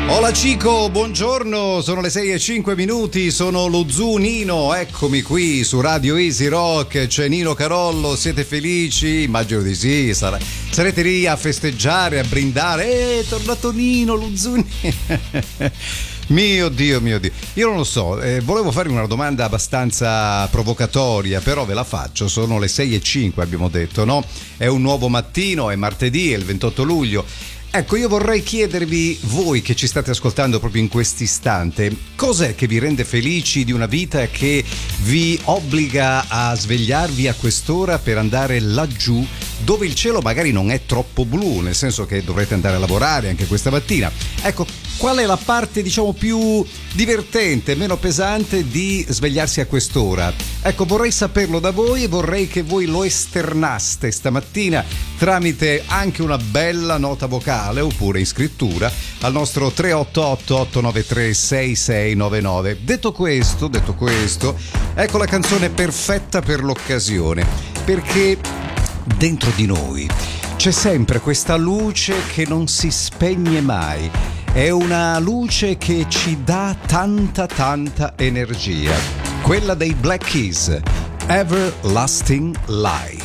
Hola Cico, buongiorno, sono le 6:05, sono lo Zu Nino, eccomi qui su Radio Easy Rock, c'è Nino Carollo, siete felici? Immagino di sì, sarete lì a festeggiare, a brindare, è tornato Nino, lo Zu Nino. Mio Dio, io non lo so, volevo farvi una domanda abbastanza provocatoria, però ve la faccio, sono le 6:05 abbiamo detto, no? È un nuovo mattino, è martedì, è il 28 luglio. Ecco, io vorrei chiedervi, voi che ci state ascoltando proprio in quest'istante, cos'è che vi rende felici di una vita e che vi obbliga a svegliarvi a quest'ora per andare laggiù, dove il cielo magari non è troppo blu, nel senso che dovrete andare a lavorare anche questa mattina. Ecco, qual è la parte, diciamo, più divertente, meno pesante di svegliarsi a quest'ora? Ecco, vorrei saperlo da voi e vorrei che voi lo esternaste stamattina tramite anche una bella nota vocale oppure in scrittura al nostro 388 893 6699. Detto questo, ecco la canzone perfetta per l'occasione, perché dentro di noi c'è sempre questa luce che non si spegne mai. È una luce che ci dà tanta energia. Quella dei Black Keys, Everlasting Light.